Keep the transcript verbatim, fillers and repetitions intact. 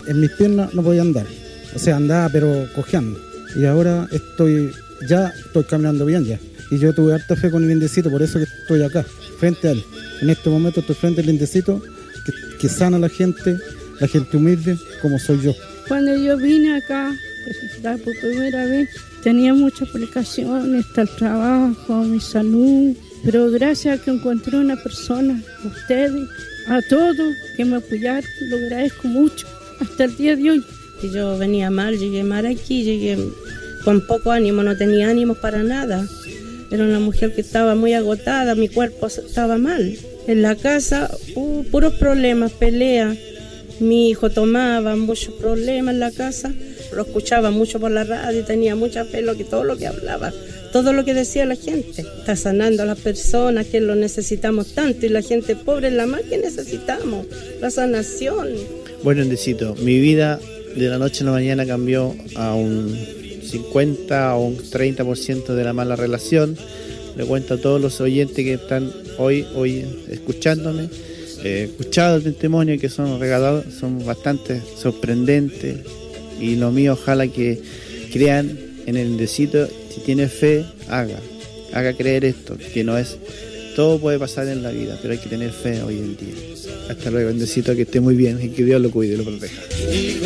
en mis piernas no podía andar. O sea, andaba pero cojeando. Y ahora estoy, ya estoy caminando bien ya. Y yo tuve harta fe con el Indecito, por eso que estoy acá, frente a él. En este momento estoy frente al Indecito, que, que sana a la gente, la gente humilde, como soy yo. Cuando yo vine acá, por primera vez, tenía muchas complicaciones, está el trabajo, mi salud, pero gracias a que encontré una persona, a ustedes, a todos que me apoyaron, lo agradezco mucho, hasta el día de hoy. Yo venía mal, llegué mal aquí, llegué con poco ánimo, no tenía ánimos para nada. Era una mujer que estaba muy agotada, mi cuerpo estaba mal. En la casa hubo puros problemas, peleas. Mi hijo tomaba muchos problemas en la casa, lo escuchaba mucho por la radio, tenía mucha fe en lo que, todo lo que hablaba, todo lo que decía la gente. Está sanando a las personas que lo necesitamos tanto y la gente pobre es la más que necesitamos, la sanación. Bueno, Indecito, mi vida de la noche a la mañana cambió a un cincuenta o un treinta por ciento de la mala relación. Le cuento a todos los oyentes que están hoy, hoy escuchándome. He escuchado el testimonio que son regalados, son bastante sorprendentes y lo mío ojalá que crean en el Indecito. Si tiene fe, haga, haga creer esto, que no es, todo puede pasar en la vida, pero hay que tener fe hoy en día. Hasta luego, Indecito, que esté muy bien y que Dios lo cuide y lo proteja.